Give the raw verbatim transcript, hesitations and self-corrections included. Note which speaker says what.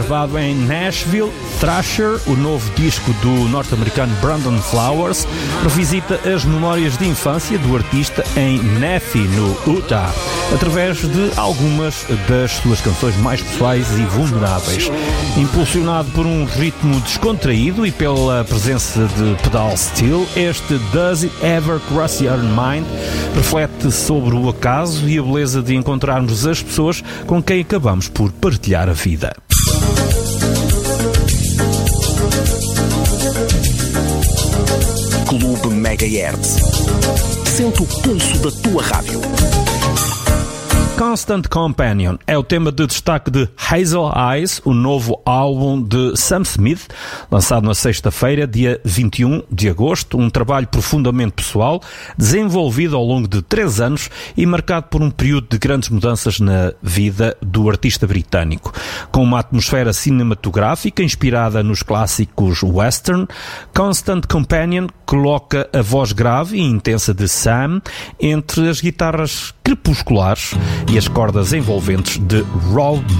Speaker 1: gravado em Nashville, Thrasher, o novo disco do norte-americano Brandon Flowers, revisita as memórias de infância do artista em Nephi, no Utah, através de algumas das suas canções mais pessoais e vulneráveis. Impulsionado por um ritmo descontraído e pela presença de pedal steel, este Does It Ever Cross Your Mind reflete sobre o acaso e a beleza de encontrarmos as pessoas com quem acabamos por partilhar a vida.
Speaker 2: Clube Megahertz. Sente o pulso da tua rádio.
Speaker 1: Constant Companion é o tema de destaque de Hazel Eyes, o novo álbum de Sam Smith, lançado na sexta-feira, dia vinte e um de agosto, um trabalho profundamente pessoal, desenvolvido ao longo de três anos e marcado por um período de grandes mudanças na vida do artista britânico. Com uma atmosfera cinematográfica inspirada nos clássicos western, Constant Companion coloca a voz grave e intensa de Sam entre as guitarras crepusculares e as cordas envolventes de Roll